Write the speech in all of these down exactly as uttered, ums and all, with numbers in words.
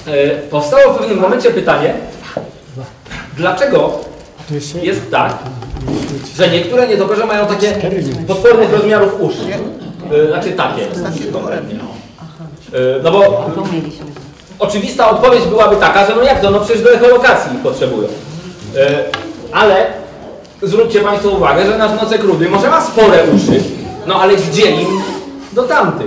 powstało w pewnym momencie pytanie, dlaczego jest tak, że niektóre nietoperze mają takie potwornych rozmiarów uszy. Znaczy takie. No bo oczywista odpowiedź byłaby taka, że no jak to, no przecież do echolokacji potrzebują. Ale zwróćcie Państwo uwagę, że nasz nocek rudy może ma spore uszy, no ale gdzie im do tamtych?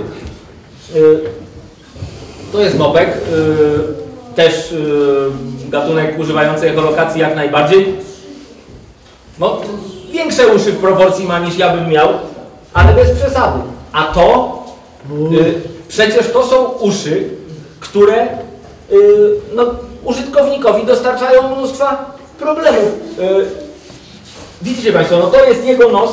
To jest nopek, też gatunek używający echolokacji jak najbardziej. No, większe uszy w proporcji ma niż ja bym miał, ale bez przesady. A to, przecież to są uszy, które no, użytkownikowi dostarczają mnóstwa problemów. Widzicie Państwo, no to jest jego nos,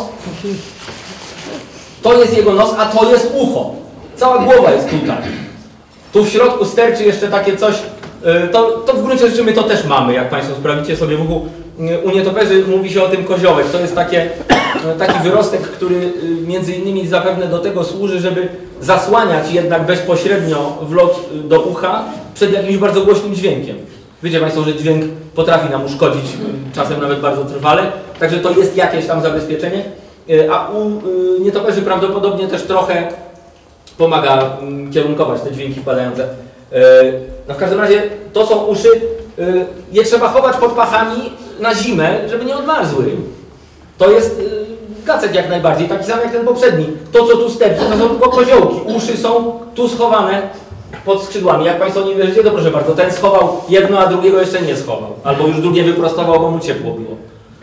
to jest jego nos, a to jest ucho. Cała głowa jest tutaj. Tu w środku sterczy jeszcze takie coś, to, to w gruncie rzeczy my to też mamy, jak Państwo sprawdzicie sobie w uchu. U nietoperzy mówi się o tym koziołek. To jest takie, taki wyrostek, który między innymi zapewne do tego służy, żeby zasłaniać jednak bezpośrednio wlot do ucha przed jakimś bardzo głośnym dźwiękiem. Wiecie Państwo, że dźwięk potrafi nam uszkodzić, czasem nawet bardzo trwale, także to jest jakieś tam zabezpieczenie, a u nietoperzy prawdopodobnie też trochę pomaga kierunkować te dźwięki wpadające. No w każdym razie to są uszy, je trzeba chować pod pachami na zimę, żeby nie odmarzły. To jest gacek jak najbardziej, taki sam jak ten poprzedni. To co tu sterczy, to są tylko koziołki. Uszy są tu schowane pod skrzydłami. Jak Państwo nie wierzycie, to proszę bardzo, ten schował jedno, a drugiego jeszcze nie schował. Albo już drugie wyprostował, bo mu ciepło było.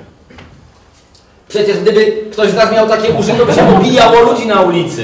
Przecież gdyby ktoś z nas miał takie uszy, to by się obijało ludzi na ulicy.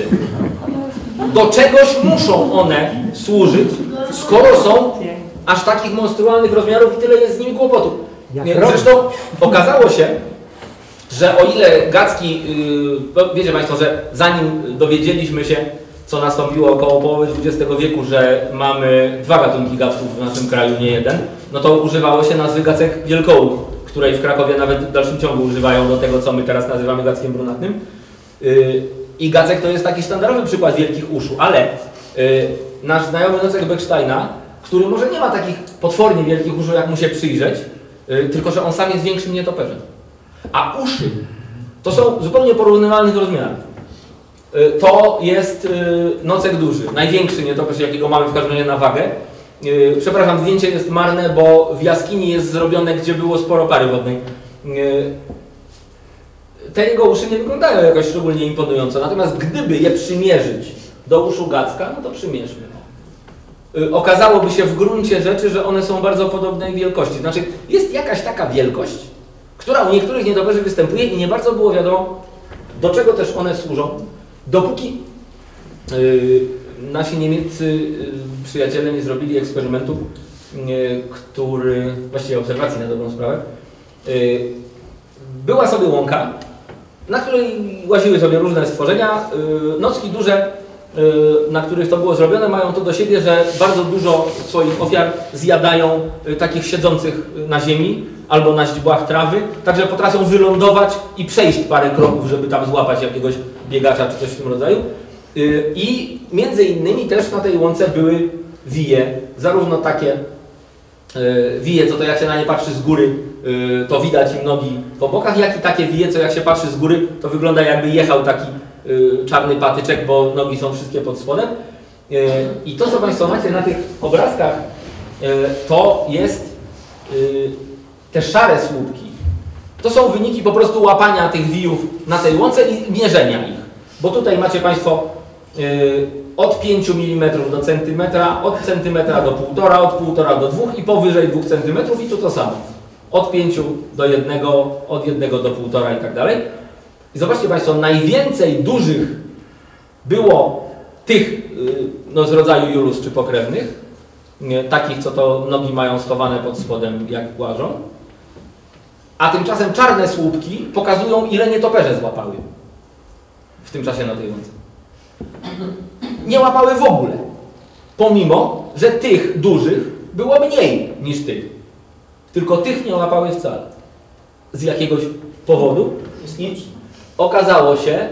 Do czegoś muszą one służyć, skoro są aż takich monstrualnych rozmiarów i tyle jest z nimi kłopotów. Zresztą okazało się, że o ile gacki, yy, wiecie Państwo, że zanim dowiedzieliśmy się, co nastąpiło około połowy dwudziestego wieku, że mamy dwa gatunki gacków w naszym kraju, nie jeden, no to używało się nazwy gacek wielkołów, której w Krakowie nawet w dalszym ciągu używają do tego, co my teraz nazywamy gackiem brunatnym. Yy, I gacek to jest taki sztandarowy przykład wielkich uszu, ale yy, nasz znajomy nocek Bechsteina, który może nie ma takich potwornie wielkich uszu, jak mu się przyjrzeć, yy, tylko że on sam jest większym nietoperzem. A uszy to są zupełnie porównywalnych rozmiarów. Yy, to jest yy, nocek duży, największy nietoperz, jakiego mamy w każdym razie na wagę. Yy, przepraszam, zdjęcie jest marne, bo w jaskini jest zrobione, gdzie było sporo pary wodnej. Yy, Te jego uszy nie wyglądają jakoś szczególnie imponująco, natomiast gdyby je przymierzyć do uszu gacka, no to przymierzmy. Yy, okazałoby się w gruncie rzeczy, że one są bardzo podobnej wielkości. Znaczy, jest jakaś taka wielkość, która u niektórych nietoperzy występuje i nie bardzo było wiadomo, do czego też one służą, dopóki yy, nasi niemieccy yy, przyjaciele nie zrobili eksperymentu, yy, który, właściwie obserwacji na dobrą sprawę, yy, była sobie łąka, na której łaziły sobie różne stworzenia. Nocki duże, na których to było zrobione, mają to do siebie, że bardzo dużo swoich ofiar zjadają takich siedzących na ziemi albo na źdźbłach trawy, także potrafią wylądować i przejść parę kroków, żeby tam złapać jakiegoś biegacza czy coś w tym rodzaju. I między innymi też na tej łące były wije, zarówno takie wije, co to jak się na nie patrzy z góry, to widać im nogi po bokach, jak i takie wije, co jak się patrzy z góry, to wygląda jakby jechał taki czarny patyczek, bo nogi są wszystkie pod spodem. I to, co Państwo macie na tych obrazkach, to jest te szare słupki. To są wyniki po prostu łapania tych wijów na tej łące i mierzenia ich. Bo tutaj macie Państwo od pięciu milimetrów do centymetra, od centymetra do półtora, od półtora do dwóch i powyżej dwóch centymetrów i tu to samo. Od pięciu do jednego, od jednego do półtora i tak dalej. I zobaczcie Państwo, najwięcej dużych było tych no, z rodzaju julus czy pokrewnych, nie, takich, co to nogi mają schowane pod spodem, jak łażą. A tymczasem czarne słupki pokazują, ile nietoperze złapały w tym czasie na tej łące. Nie łapały w ogóle, pomimo że tych dużych było mniej niż tych. Tylko tych nie łapały wcale. Z jakiegoś powodu. I okazało się,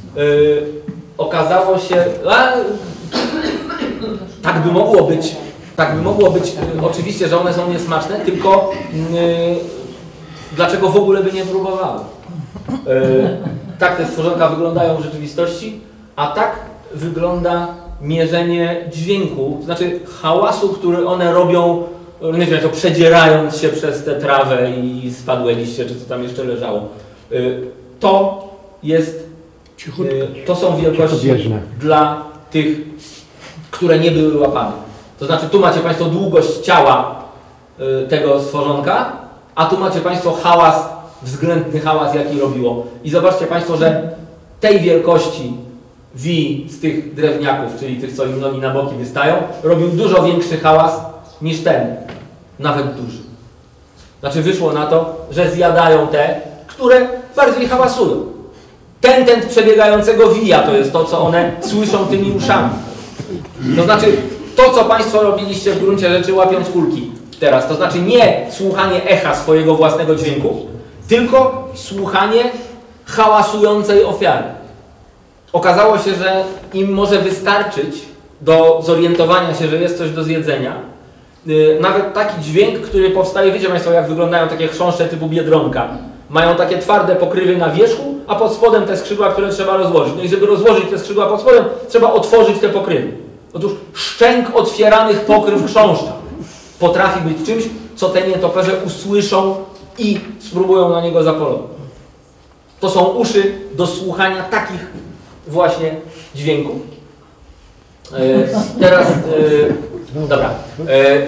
yy, okazało się, a, tak by mogło być, Tak by mogło być, y, oczywiście, że one są niesmaczne, tylko y, dlaczego w ogóle by nie próbowały? Y, tak te stworzonka wyglądają w rzeczywistości, a tak wygląda mierzenie dźwięku, to znaczy hałasu, który one robią, nie wiem, to przedzierając się przez tę trawę i spadłe liście, czy co tam jeszcze leżało. Y, to jest, y, to są wielkości dla tych, które nie były łapane. To znaczy tu macie Państwo długość ciała y, tego stworzonka, a tu macie Państwo hałas, względny hałas, jaki robiło. I zobaczcie Państwo, że tej wielkości wi z tych drewniaków, czyli tych, co im nogi na boki wystają, robił dużo większy hałas niż ten, nawet duży. Znaczy wyszło na to, że zjadają te, które bardziej hałasują. Ten, ten przebiegającego wija to jest to, co one słyszą tymi uszami. To znaczy to, co Państwo robiliście w gruncie rzeczy łapiąc kulki teraz, to znaczy nie słuchanie echa swojego własnego dźwięku, tylko słuchanie hałasującej ofiary. Okazało się, że im może wystarczyć do zorientowania się, że jest coś do zjedzenia, yy, nawet taki dźwięk, który powstaje, wiecie Państwo, jak wyglądają takie chrząszcze typu biedronka. Mają takie twarde pokrywy na wierzchu, a pod spodem te skrzydła, które trzeba rozłożyć. No i żeby rozłożyć te skrzydła pod spodem, trzeba otworzyć te pokrywy. Otóż szczęk otwieranych pokryw chrząszcza potrafi być czymś, co te nietoperze usłyszą i spróbują na niego zapolować. To są uszy do słuchania takich właśnie dźwięków. E, teraz, e, dobra, e, e,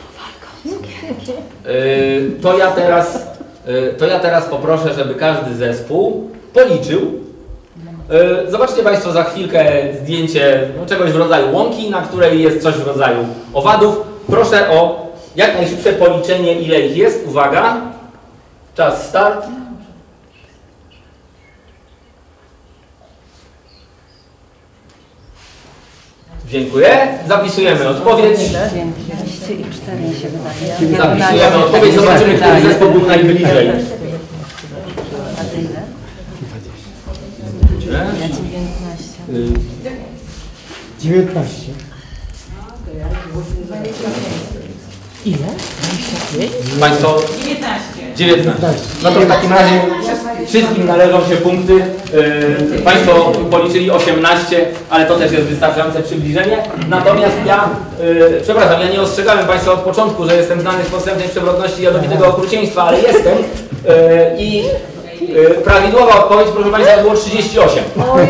to ja teraz, e, to ja teraz poproszę, żeby każdy zespół policzył. E, zobaczcie Państwo za chwilkę zdjęcie no, czegoś w rodzaju łąki, na której jest coś w rodzaju owadów. Proszę o jak najszybsze policzenie, ile ich jest. Uwaga, czas start. Dziękuję. Zapisujemy odpowiedź. dwieście i cztery mi się wydaje. Zapisujemy odpowiedź. Zobaczymy, który zespół był najbliżej. A ty ile? Ja dziewiętnaście. dziewiętnaście. Ile? dwadzieścia pięć? Państwo? dziewiętnaście. dziewiętnaście. No to w takim razie wszystkim należą się punkty. Yy, państwo policzyli osiemnaście, ale to też jest wystarczające przybliżenie. Natomiast ja, yy, przepraszam, ja nie ostrzegałem Państwa od początku, że jestem znany z podstępnej przewrotności i jadowitego okrucieństwa, ale jestem. Yy, I yy, prawidłowa odpowiedź, proszę Państwa, było trzydzieści osiem. Ojej!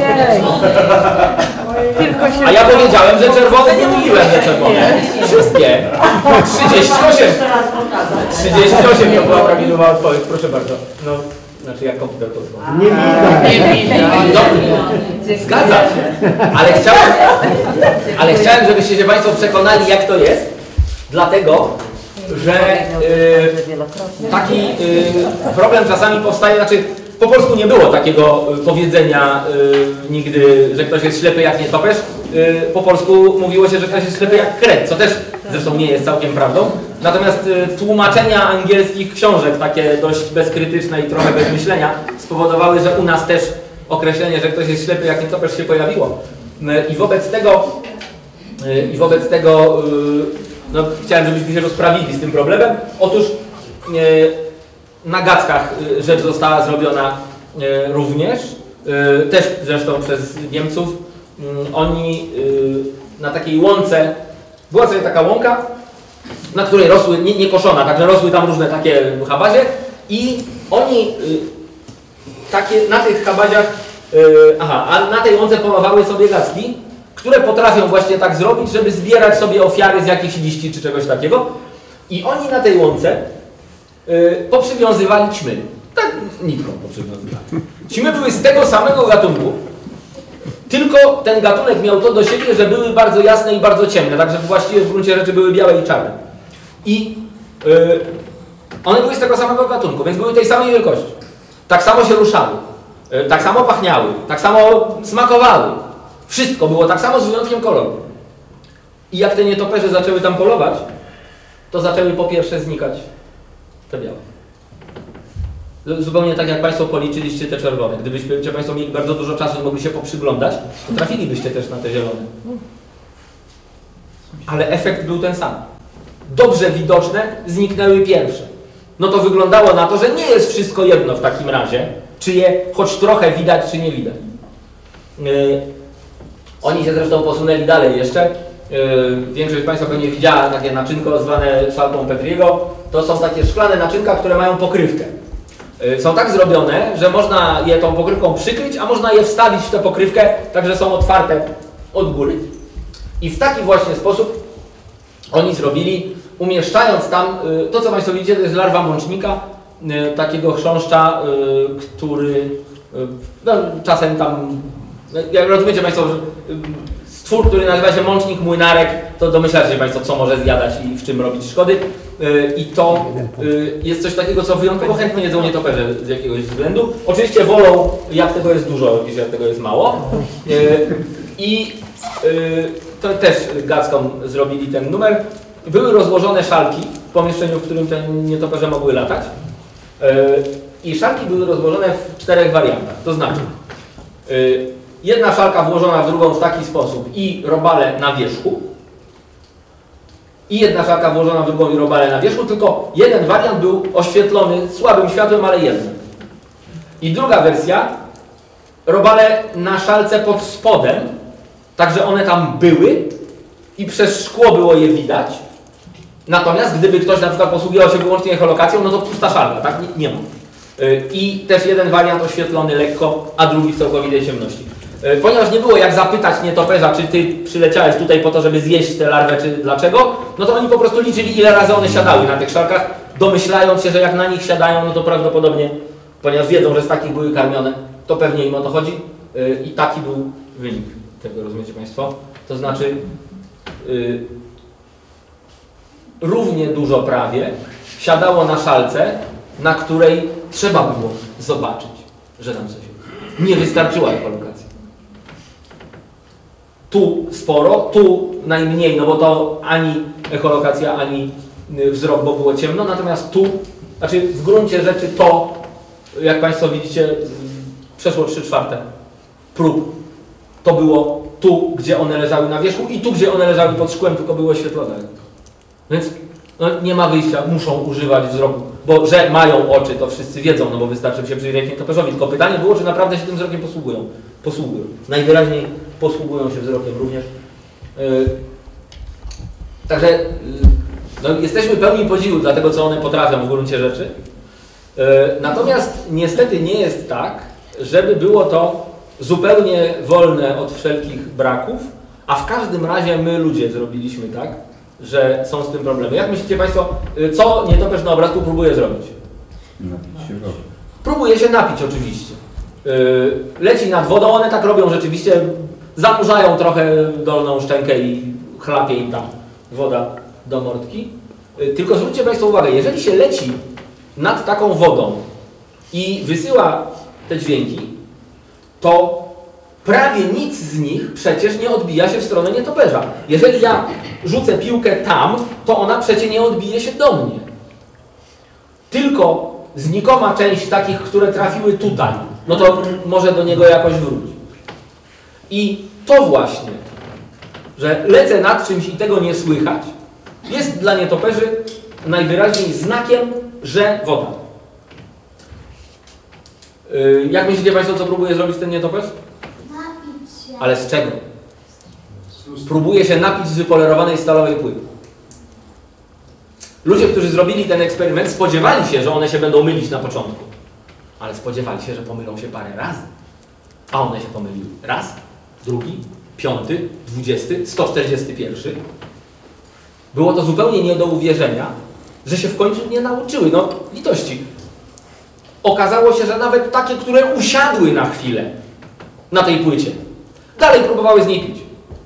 Tylko się... A ja powiedziałem, że czerwone, nie mówiłem, że czerwone. Wszystkie. trzydzieści osiem. trzydzieści osiem to była prawidłowa odpowiedź, proszę bardzo. No, znaczy jak komputer pozwoli. Nie widać. Nie widać. Dobrze, zgadza się. Ale chciałem, ale chciałem, żebyście się Państwo przekonali, jak to jest. Dlatego, że yy, taki yy, problem czasami powstaje, znaczy po polsku nie było takiego powiedzenia y, nigdy, że ktoś jest ślepy jak nietoperz. Y, po polsku mówiło się, że ktoś jest ślepy jak kret, co też zresztą nie jest całkiem prawdą. Natomiast y, tłumaczenia angielskich książek, takie dość bezkrytyczne i trochę bez myślenia, spowodowały, że u nas też określenie, że ktoś jest ślepy jak nietoperz się pojawiło. Y, I wobec tego, y, i wobec tego y, no, chciałem, żebyśmy się rozprawili z tym problemem. Otóż y, na Gackach rzecz została zrobiona również, też zresztą przez Niemców. Oni na takiej łące, była sobie taka łąka, na której rosły, nie, nie koszona, także rosły tam różne takie habazie i oni takie, na tych habaziach, aha, a na tej łące polowały sobie gacki, które potrafią właśnie tak zrobić, żeby zbierać sobie ofiary z jakichś liści czy czegoś takiego. I oni na tej łące Yy, poprzywiązywali ćmy. Tak nitką poprzywiązywali. Ćmy były z tego samego gatunku, tylko ten gatunek miał to do siebie, że były bardzo jasne i bardzo ciemne, także właściwie w gruncie rzeczy były białe i czarne. I yy, one były z tego samego gatunku, więc były tej samej wielkości. Tak samo się ruszały, yy, tak samo pachniały, tak samo smakowały. Wszystko było tak samo z wyjątkiem koloru. I jak te nietoperze zaczęły tam polować, to zaczęły po pierwsze znikać te białe. Zupełnie tak jak Państwo policzyliście te czerwone. Gdybyście Państwo mieli bardzo dużo czasu i mogli się poprzyglądać, to trafilibyście też na te zielone. Ale efekt był ten sam. dobrze widoczne, zniknęły pierwsze. No to wyglądało na to, że nie jest wszystko jedno w takim razie, czy je choć trochę widać, czy nie widać. Yy, oni się zresztą posunęli dalej jeszcze. Yy, większość z Państwa pewnie widziała takie naczynko zwane szalką Petriego. To są takie szklane naczynka, które mają pokrywkę. Yy, są tak zrobione, że można je tą pokrywką przykryć, a można je wstawić w tę pokrywkę, tak że są otwarte od góry. I w taki właśnie sposób oni zrobili, umieszczając tam, yy, to co Państwo widzicie, to jest larwa mącznika, yy, takiego chrząszcza, yy, który yy, no, czasem tam, jak rozumiecie Państwo, że, yy, stwór, który nazywa się mącznik młynarek, to domyślacie się Państwo, co może zjadać i w czym robić szkody. Yy, I to yy, jest coś takiego, co wyjątkowo chętnie jedzą nietoperze z jakiegoś względu. Oczywiście wolą, jak tego jest dużo, niż jak tego jest mało. Yy, I yy, to też Gacką zrobili ten numer. Były rozłożone szalki w pomieszczeniu, w którym te nietoperze mogły latać. Yy, I szalki były rozłożone w czterech wariantach. To znaczy, yy, jedna szalka włożona w drugą w taki sposób i robale na wierzchu. I jedna szalka włożona w drugą i robale na wierzchu, tylko jeden wariant był oświetlony słabym światłem, ale jednym. I druga wersja, robale na szalce pod spodem, także one tam były i przez szkło było je widać. Natomiast gdyby ktoś na przykład posługiwał się wyłącznie echolokacją, no to pusta szalka, tak? Nie, nie ma. I też jeden wariant oświetlony lekko, a drugi w całkowitej ciemności. Ponieważ nie było jak zapytać nietoperza, czy ty przyleciałeś tutaj po to, żeby zjeść tę larwę, czy dlaczego, no to oni po prostu liczyli, ile razy one siadały na tych szalkach, domyślając się, że jak na nich siadają, no to prawdopodobnie, ponieważ wiedzą, że z takich były karmione, to pewnie im o to chodzi. I taki był wynik tego, rozumiecie Państwo? To znaczy yy, równie dużo prawie siadało na szalce, na której trzeba było zobaczyć, że tam coś jest. Nie wystarczyła echolokacja. Tu sporo, tu najmniej, no bo to ani echolokacja, ani wzrok, bo było ciemno, natomiast tu, znaczy w gruncie rzeczy to, jak Państwo widzicie, przeszło trzy czwarte prób. To było tu, gdzie one leżały na wierzchu i tu, gdzie one leżały pod szkłem, tylko było oświetlone. Więc no, nie ma wyjścia, muszą używać wzroku, bo że mają oczy, to wszyscy wiedzą, no bo wystarczy się przyjrzeć nietoperzowi. Tylko pytanie było, czy naprawdę się tym wzrokiem posługują. Posługują. Najwyraźniej posługują się wzrokiem również. Yy, także yy, no, jesteśmy pełni podziwu dla tego, co one potrafią w gruncie rzeczy. Yy, natomiast niestety nie jest tak, żeby było to zupełnie wolne od wszelkich braków, a w każdym razie my ludzie zrobiliśmy tak, że są z tym problemy. Jak myślicie Państwo, co nietoperz na obrazku próbuje zrobić? Napić się wody. Próbuje się napić oczywiście. Leci nad wodą, one tak robią rzeczywiście, zanurzają trochę dolną szczękę i chlapie im tam woda do mordki. Tylko zwróćcie Państwo uwagę, jeżeli się leci nad taką wodą i wysyła te dźwięki, to prawie nic z nich przecież nie odbija się w stronę nietoperza. Jeżeli ja rzucę piłkę tam, to ona przecież nie odbije się do mnie. Tylko znikoma część takich, które trafiły tutaj, no to może do niego jakoś wrócić. I to właśnie, że lecę nad czymś i tego nie słychać, jest dla nietoperzy najwyraźniej znakiem, że woda. Yy, jak myślicie Państwo, co próbuje zrobić ten nietoperz? Napić się. Ale z czego? Próbuje się napić z wypolerowanej stalowej płyty. Ludzie, którzy zrobili ten eksperyment, spodziewali się, że one się będą mylić na początku. Ale spodziewali się, że pomylą się parę razy. A one się pomyliły. Raz, drugi, piąty, dwudziesty, sto czterdziesty pierwszy. Było to zupełnie nie do uwierzenia, że się w końcu nie nauczyły. No, litości. Okazało się, że nawet takie, które usiadły na chwilę na tej płycie, dalej próbowały z niej pić.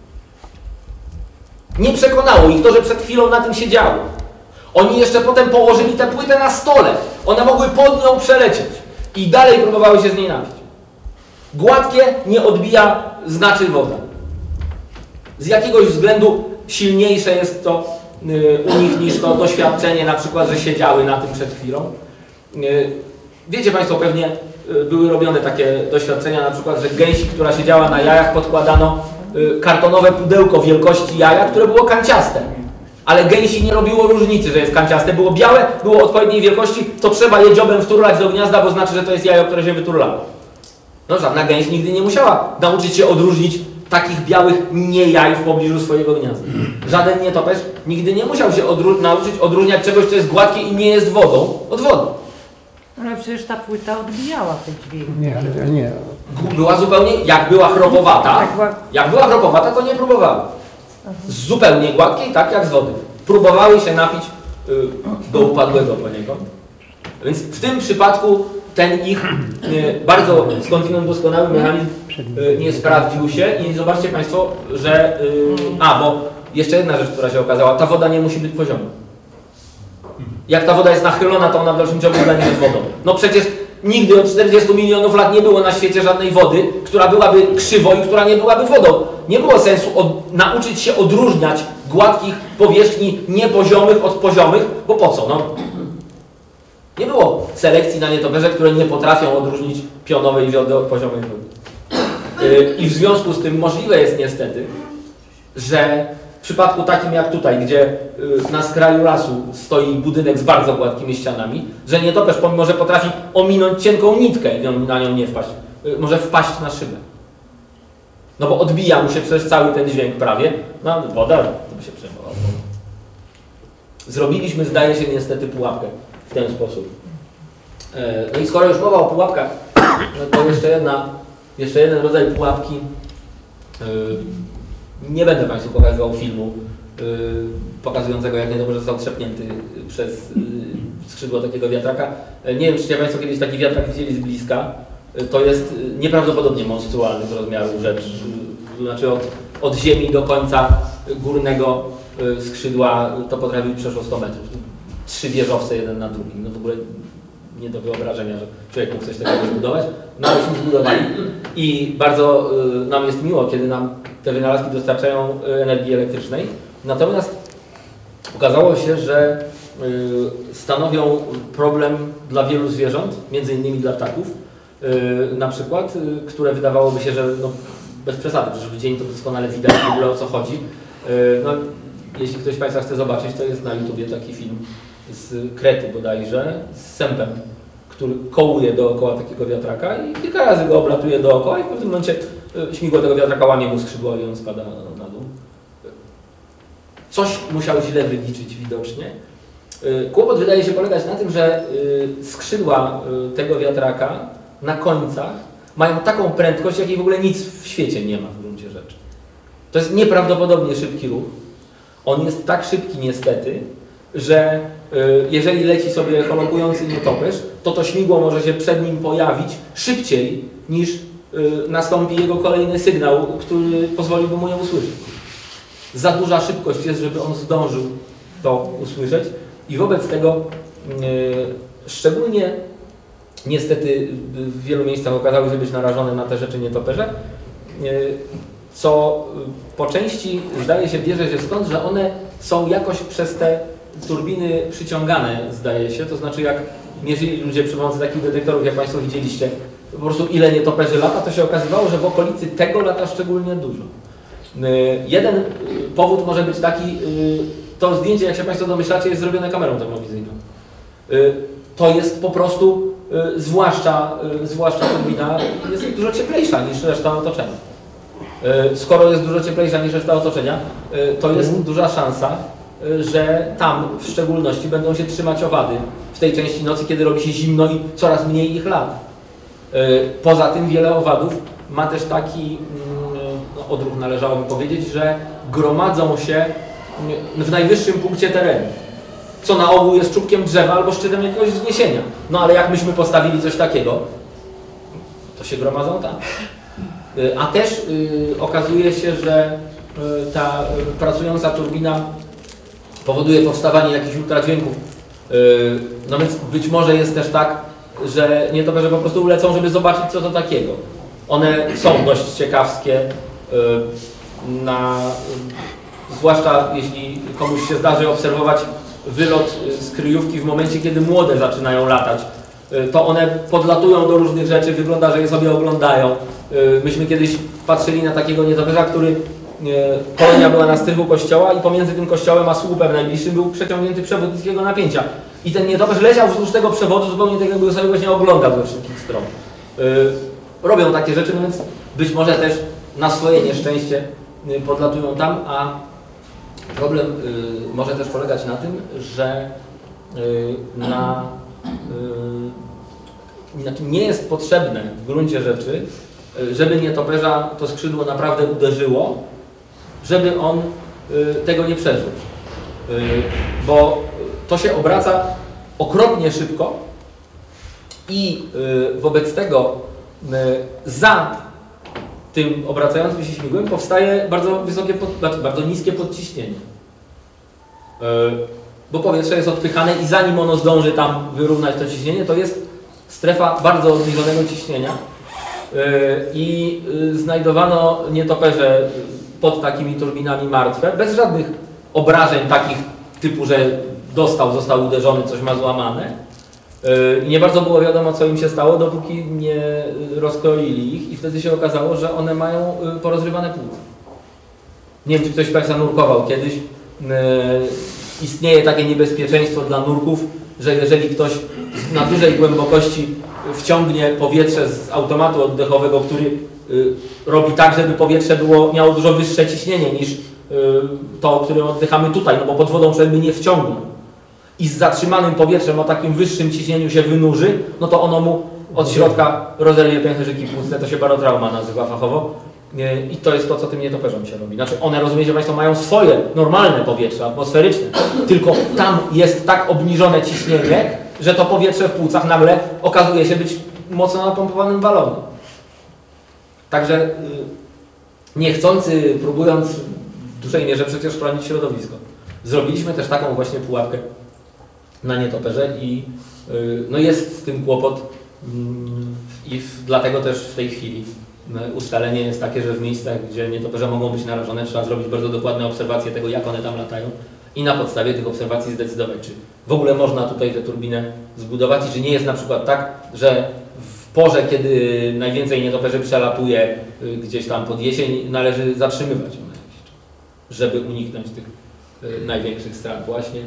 Nie przekonało ich to, że przed chwilą na tym siedziały. Oni jeszcze potem położyli tę płytę na stole. One mogły pod nią przelecieć i dalej próbowały się z niej napić. Gładkie nie odbija, znaczy woda. Z jakiegoś względu silniejsze jest to yy, u nich niż to doświadczenie, na przykład, że siedziały na tym przed chwilą. Yy, wiecie Państwo, pewnie yy, były robione takie doświadczenia, na przykład, że gęsi, która siedziała na jajach, podkładano yy, kartonowe pudełko wielkości jaja, które było kanciaste. Ale gęsi nie robiło różnicy, że jest kanciaste. Było białe, było odpowiedniej wielkości, to trzeba je dziobem wturlać do gniazda, bo znaczy, że to jest jajo, które się wyturlało. No żadna gęś nigdy nie musiała nauczyć się odróżnić takich białych nie jaj w pobliżu swojego gniazda. Żaden nietoperz nigdy nie musiał się odró nauczyć odróżniać czegoś, co jest gładkie i nie jest wodą, od wody. Ale przecież ta płyta odbijała te dźwięki. Nie, ale nie. Była zupełnie, jak była chropowata, Tak, była- jak była chropowata, to nie próbowała. Z zupełnie gładkiej, tak jak z wody. Próbowały się napić y, do upadłego poniekąd. Więc w tym przypadku ten ich y, bardzo skądinąd doskonały mechanizm y, nie sprawdził się i zobaczcie Państwo, że... Y, a, bo jeszcze jedna rzecz, która się okazała, ta woda nie musi być pozioma. Jak ta woda jest nachylona, to ona w dalszym ciągu nie jest wodą. No przecież nigdy od czterdziestu milionów lat nie było na świecie żadnej wody, która byłaby krzywo i która nie byłaby wodą. Nie było sensu od, nauczyć się odróżniać gładkich powierzchni niepoziomych od poziomych, bo po co? No, nie było selekcji na nietoperze, które nie potrafią odróżnić pionowej wody od poziomej wody. Yy, I w związku z tym możliwe jest niestety, że w przypadku takim jak tutaj, gdzie y, na skraju lasu stoi budynek z bardzo gładkimi ścianami, że nietoperz, pomimo że potrafi ominąć cienką nitkę i na nią nie wpaść, y, może wpaść na szybę. No bo odbija mu się przez cały ten dźwięk prawie. No woda, to by się przejmował. Zrobiliśmy, zdaje się, niestety pułapkę w ten sposób. E, no i skoro już mowa o pułapkach, no to jeszcze jedna, jeszcze jeden rodzaj pułapki. Y, Nie będę Państwu pokazywał filmu yy, pokazującego, jak nietoperz został trzepnięty przez yy, skrzydło takiego wiatraka. Yy, nie wiem, czy Państwo kiedyś taki wiatrak widzieli z bliska. Yy, to jest yy, nieprawdopodobnie monstrualnych rozmiarów rzecz. Yy, znaczy od, od ziemi do końca górnego yy, skrzydła yy, to potrafi być przeszło sto metrów. Trzy wieżowce jeden na drugim. No w ogóle nie do wyobrażenia, że człowiek mógł coś takiego zbudować. No aleśmy zbudowali i bardzo y, nam jest miło, kiedy nam te wynalazki dostarczają y, energii elektrycznej. Natomiast okazało się, że y, stanowią problem dla wielu zwierząt, między innymi dla ptaków, y, na przykład, y, które wydawałoby się, że no, bez przesady, że w dzień to doskonale widać w ogóle o co chodzi. Y, no, jeśli ktoś z Państwa chce zobaczyć, to jest na YouTubie taki film z Krety bodajże, z sępem, który kołuje dookoła takiego wiatraka i kilka razy go oblatuje dookoła i w pewnym momencie śmigło tego wiatraka łamie mu skrzydło i on spada na dół. Coś musiał źle wyliczyć widocznie. Kłopot wydaje się polegać na tym, że skrzydła tego wiatraka na końcach mają taką prędkość, jakiej w ogóle nic w świecie nie ma w gruncie rzeczy. To jest nieprawdopodobnie szybki ruch. On jest tak szybki niestety, że y, jeżeli leci sobie chorobujący nietoperz, to to śmigło może się przed nim pojawić szybciej niż y, nastąpi jego kolejny sygnał, który pozwoliłby mu ją usłyszeć. Za duża szybkość jest, żeby on zdążył to usłyszeć i wobec tego y, szczególnie niestety w wielu miejscach okazały się być narażone na te rzeczy nietoperze, y, co po części zdaje się bierze się stąd, że one są jakoś przez te turbiny przyciągane, zdaje się, to znaczy jak mierzyli ludzie przy pomocy takich detektorów, jak Państwo widzieliście, po prostu ile nietoperzy lata, to się okazywało, że w okolicy tego lata szczególnie dużo. Jeden powód może być taki, to zdjęcie, jak się Państwo domyślacie, jest zrobione kamerą termowizyjną. To jest po prostu, zwłaszcza, zwłaszcza turbina, jest dużo cieplejsza niż reszta otoczenia. Skoro jest dużo cieplejsza niż reszta otoczenia, to jest duża szansa, że tam w szczególności będą się trzymać owady w tej części nocy, kiedy robi się zimno i coraz mniej ich lata. Poza tym wiele owadów ma też taki no, odruch, należałoby powiedzieć, że gromadzą się w najwyższym punkcie terenu, co na ogół jest czubkiem drzewa albo szczytem jakiegoś wzniesienia. No ale jak myśmy postawili coś takiego, to się gromadzą tam. A też y, okazuje się, że y, ta y, pracująca turbina powoduje powstawanie jakichś ultradźwięków. Y, no więc być może jest też tak, że nietoperze po prostu lecą, żeby zobaczyć, co to takiego. One są dość ciekawskie, y, na, y, zwłaszcza jeśli komuś się zdarzy obserwować wylot z kryjówki w momencie, kiedy młode zaczynają latać. To one podlatują do różnych rzeczy, wygląda, że je sobie oglądają. Myśmy kiedyś patrzyli na takiego nietoperza, który kolonia była na strychu kościoła i pomiędzy tym kościołem a słupem najbliższym był przeciągnięty przewód niskiego napięcia. I ten nietoperz leciał wzdłuż tego przewodu zupełnie tak, jakby sobie właśnie oglądał ze wszystkich stron. Robią takie rzeczy, no więc być może też na swoje nieszczęście podlatują tam, a problem może też polegać na tym, że na, znaczy nie jest potrzebne w gruncie rzeczy, żeby nietoperza to skrzydło naprawdę uderzyło, żeby on tego nie przeżył. Bo to się obraca okropnie szybko i wobec tego za tym obracającym się śmigłem powstaje bardzo wysokie, pod, bardzo niskie podciśnienie. Bo powietrze jest odpychane i zanim ono zdąży tam wyrównać to ciśnienie, to jest strefa bardzo obniżonego ciśnienia i znajdowano nietoperze pod takimi turbinami martwe, bez żadnych obrażeń takich typu, że dostał, został uderzony, coś ma złamane. I nie bardzo było wiadomo, co im się stało, dopóki nie rozkroili ich i wtedy się okazało, że one mają porozrywane płuca. Nie wiem, czy ktoś z Państwa nurkował kiedyś. Istnieje takie niebezpieczeństwo dla nurków, że jeżeli ktoś na dużej głębokości wciągnie powietrze z automatu oddechowego, który robi tak, żeby powietrze było, miało dużo wyższe ciśnienie niż to, którym oddychamy tutaj, no bo pod wodą człowiek by nie wciągnął. I z zatrzymanym powietrzem o takim wyższym ciśnieniu się wynurzy, no to ono mu od środka rozerwie pęcherzyki płucne, to się barotrauma nazywa fachowo. I to jest to, co tym nietoperzom się robi. Znaczy one, rozumiecie Państwo, mają swoje normalne powietrze atmosferyczne, tylko tam jest tak obniżone ciśnienie, że to powietrze w płucach nagle okazuje się być mocno napompowanym balonem. Także niechcący, próbując w dużej mierze przecież chronić środowisko, zrobiliśmy też taką właśnie pułapkę na nietoperze i no jest z tym kłopot i dlatego też w tej chwili ustalenie jest takie, że w miejscach, gdzie nietoperze mogą być narażone, trzeba zrobić bardzo dokładne obserwacje tego, jak one tam latają i na podstawie tych obserwacji zdecydować, czy w ogóle można tutaj tę turbinę zbudować i czy nie jest na przykład tak, że w porze, kiedy najwięcej nietoperzy przelatuje gdzieś tam pod jesień, należy zatrzymywać ją na jakiś czas, żeby uniknąć tych największych strat właśnie.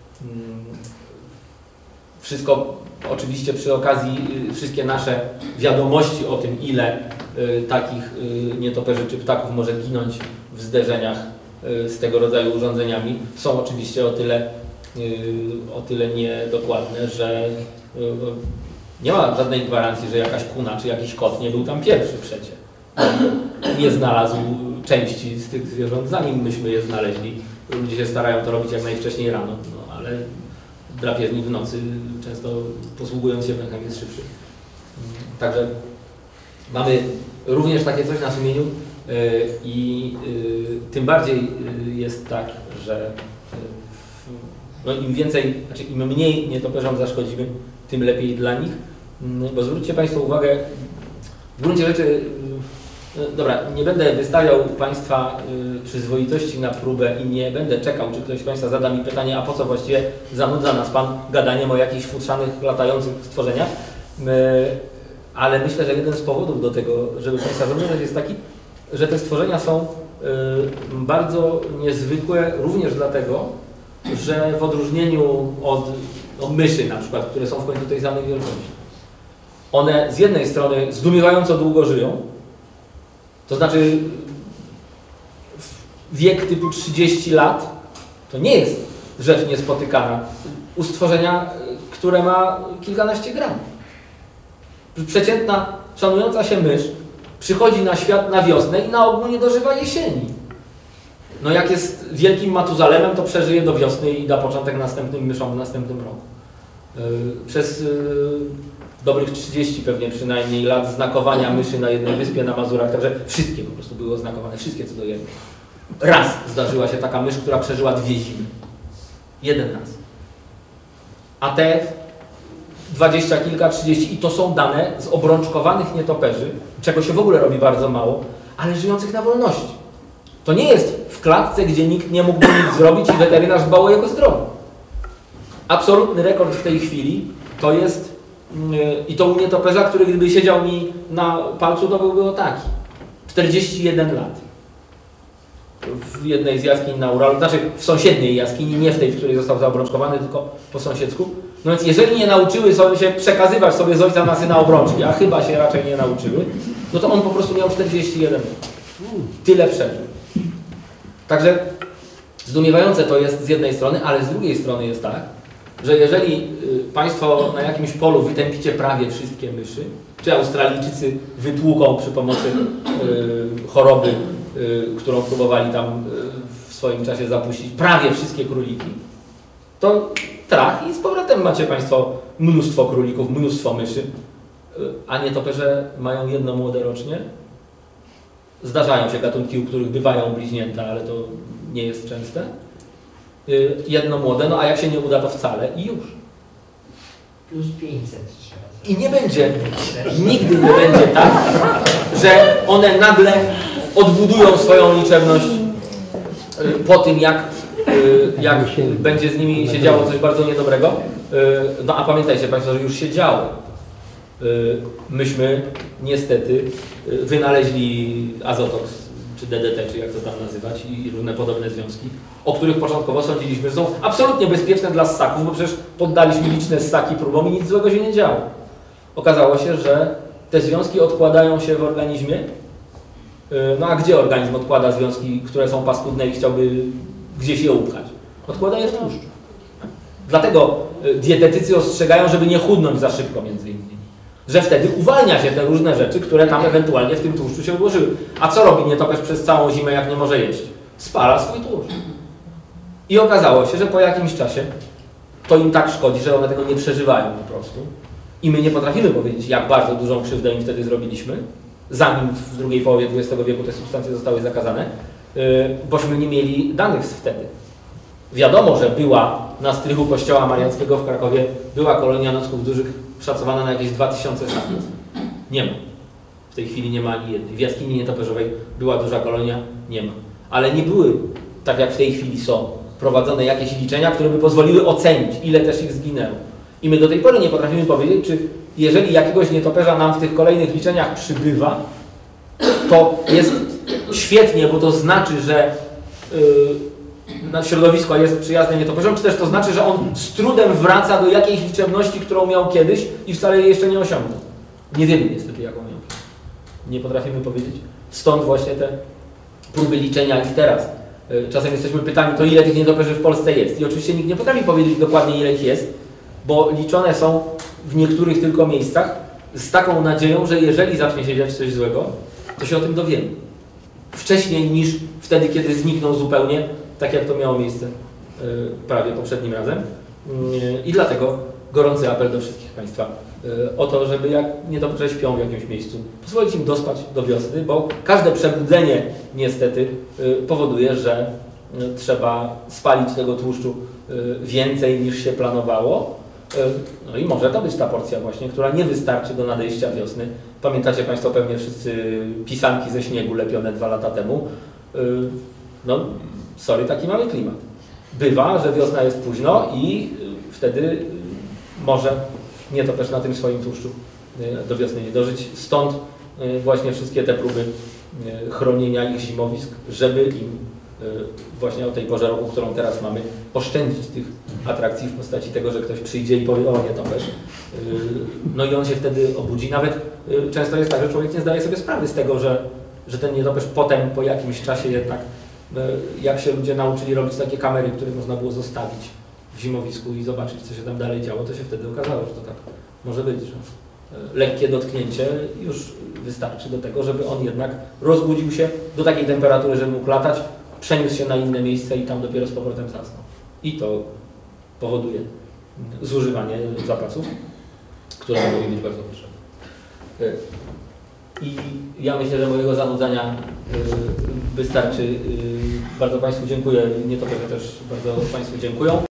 Wszystko oczywiście przy okazji, wszystkie nasze wiadomości o tym, ile takich nietoperzy czy ptaków może ginąć w zderzeniach z tego rodzaju urządzeniami, są oczywiście o tyle, o tyle niedokładne, że nie ma żadnej gwarancji, że jakaś kuna czy jakiś kot nie był tam pierwszy przecie. Nie znalazł części z tych zwierząt, zanim myśmy je znaleźli. Ludzie się starają to robić jak najwcześniej rano, no, ale drapieżnik w nocy, często posługując się węchem, jest szybszy. Także mamy również takie coś na sumieniu i tym bardziej jest tak, że no im więcej, znaczy im mniej nietoperzom zaszkodzimy, tym lepiej dla nich. Bo zwróćcie Państwo uwagę, w gruncie rzeczy, dobra, nie będę wystawiał Państwa przyzwoitości na próbę i nie będę czekał, czy ktoś z Państwa zada mi pytanie, a po co właściwie zanudza nas Pan gadaniem o jakichś futrzanych, latających stworzeniach. Ale myślę, że jeden z powodów do tego, żeby Państwa zanudzać, jest taki, że te stworzenia są bardzo niezwykłe również dlatego, że w odróżnieniu od no, myszy na przykład, które są w końcu tej samej wielkości, one z jednej strony zdumiewająco długo żyją, to znaczy wiek typu trzydzieści lat to nie jest rzecz niespotykana u stworzenia, które ma kilkanaście gram. Przeciętna, szanująca się mysz przychodzi na świat na wiosnę i na ogół nie dożywa jesieni. No jak jest wielkim Matuzalemem, to przeżyje do wiosny i da początek następnym myszom w następnym roku. Przez dobrych trzydzieści pewnie przynajmniej lat znakowania myszy na jednej wyspie na Mazurach, także wszystkie po prostu były oznakowane, wszystkie co do jednej. Raz zdarzyła się taka mysz, która przeżyła dwie zimy. Jeden raz. A te dwadzieścia kilka, trzydzieści i to są dane z obrączkowanych nietoperzy, czego się w ogóle robi bardzo mało, ale żyjących na wolności. To nie jest w klatce, gdzie nikt nie mógłby nic zrobić i weterynarz dbał o jego zdrowie. Absolutny rekord w tej chwili to jest yy, i to u nietoperza, który gdyby siedział mi na palcu, to byłby o taki. czterdzieści jeden lat. w jednej z jaskiń na Uralu, znaczy w sąsiedniej jaskini, nie w tej, w której został zaobrączkowany, tylko po sąsiedzku. No więc jeżeli nie nauczyły sobie się przekazywać sobie z ojca na syna obrączki, a chyba się raczej nie nauczyły, no to on po prostu miał czterdzieści jeden lat. Tyle przeżył. Także zdumiewające to jest z jednej strony, ale z drugiej strony jest tak, że jeżeli Państwo na jakimś polu wytępicie prawie wszystkie myszy, czy Australijczycy wytłuką przy pomocy y, choroby, y, którą próbowali tam y, w swoim czasie zapuścić, prawie wszystkie króliki, to trach i z powrotem macie Państwo mnóstwo królików, mnóstwo myszy, y, a nietoperze mają jedno młode rocznie. Zdarzają się gatunki, u których bywają bliźnięta, ale to nie jest częste. Y, jedno młode, no a jak się nie uda, to wcale i już. Plus pięćset trzeba. I nie będzie, nigdy nie będzie tak, że one nagle odbudują swoją liczebność y, po tym, jak, y, jak będzie z nimi się działo coś bardzo niedobrego. Y, no a pamiętajcie Państwo, że już się działo. Y, myśmy niestety y, wynaleźli azotoks, czy D D T, czy jak to tam nazywać, i różne podobne związki, o których początkowo sądziliśmy, że są absolutnie bezpieczne dla ssaków, bo przecież poddaliśmy liczne ssaki próbom i nic złego się nie działo. Okazało się, że te związki odkładają się w organizmie. No a gdzie organizm odkłada związki, które są paskudne i chciałby gdzieś je upchać? Odkłada je w tłuszczu. Dlatego dietetycy ostrzegają, żeby nie chudnąć za szybko między innymi. Że wtedy uwalnia się te różne rzeczy, które tam ewentualnie w tym tłuszczu się ułożyły. A co robi nietoperz przez całą zimę, jak nie może jeść? Spala swój tłuszcz. I okazało się, że po jakimś czasie to im tak szkodzi, że one tego nie przeżywają po prostu. I my nie potrafimy powiedzieć, jak bardzo dużą krzywdę im wtedy zrobiliśmy, zanim w drugiej połowie dwudziestego wieku te substancje zostały zakazane, bośmy nie mieli danych z wtedy. Wiadomo, że była na strychu kościoła mariackiego w Krakowie, była kolonia nocków dużych, szacowana na jakieś dwa tysiące samic. Nie ma. W tej chwili nie ma ani jednej. W jaskini nietoperzowej była duża kolonia, nie ma. Ale nie były, tak jak w tej chwili są, prowadzone jakieś liczenia, które by pozwoliły ocenić, ile też ich zginęło. I my do tej pory nie potrafimy powiedzieć, czy jeżeli jakiegoś nietoperza nam w tych kolejnych liczeniach przybywa, to jest świetnie, bo to znaczy, że yy, środowisko jest przyjazne nietoperzom, czy też to znaczy, że on z trudem wraca do jakiejś liczebności, którą miał kiedyś i wcale jej jeszcze nie osiągnął. Nie wiemy niestety, jaką miał. Nie potrafimy powiedzieć. Stąd właśnie te próby liczenia ich teraz. Yy, czasem jesteśmy pytani, to ile tych nietoperzy w Polsce jest. I oczywiście nikt nie potrafi powiedzieć dokładnie, ile ich jest, bo liczone są w niektórych tylko miejscach z taką nadzieją, że jeżeli zacznie się dziać coś złego, to się o tym dowiemy. Wcześniej niż wtedy, kiedy znikną zupełnie, tak jak to miało miejsce yy, prawie poprzednim razem. Yy, I dlatego gorący apel do wszystkich Państwa yy, o to, żeby jak nietoperze śpią w jakimś miejscu, pozwolić im dospać do wiosny, bo każde przebudzenie niestety yy, powoduje, że yy, trzeba spalić tego tłuszczu yy, więcej niż się planowało. No i może to być ta porcja właśnie, która nie wystarczy do nadejścia wiosny. Pamiętacie Państwo pewnie wszyscy pisanki ze śniegu lepione dwa lata temu. No, sorry, taki mamy klimat. Bywa, że wiosna jest późno i wtedy może nietoperz na tym swoim tłuszczu do wiosny nie dożyć. Stąd właśnie wszystkie te próby chronienia ich zimowisk, żeby im właśnie o tej porze roku, którą teraz mamy, oszczędzić tych atrakcji w postaci tego, że ktoś przyjdzie i powie, o nietoperz. No i on się wtedy obudzi. Nawet często jest tak, że człowiek nie zdaje sobie sprawy z tego, że, że ten nietoperz potem, po jakimś czasie jednak, jak się ludzie nauczyli robić takie kamery, które można było zostawić w zimowisku i zobaczyć, co się tam dalej działo, to się wtedy okazało, że to tak może być, że lekkie dotknięcie już wystarczy do tego, żeby on jednak rozbudził się do takiej temperatury, żeby mógł latać, przeniósł się na inne miejsce i tam dopiero z powrotem zasnął. I to powoduje zużywanie zapasów, które mogą być bardzo potrzebne. I ja myślę, że mojego zanudzania wystarczy. Bardzo Państwu dziękuję. Nietoperze też bardzo Państwu dziękują.